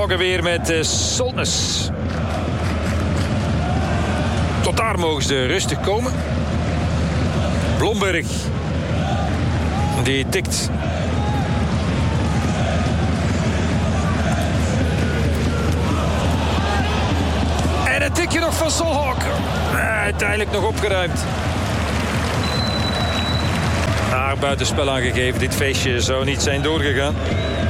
Vertongen weer met Soltnes. Tot daar mogen ze rustig komen. Blomberg. Die tikt. En een tikje nog van Solhawk. Uiteindelijk nog opgeruimd. Maar buitenspel aangegeven. Dit feestje zou niet zijn doorgegaan.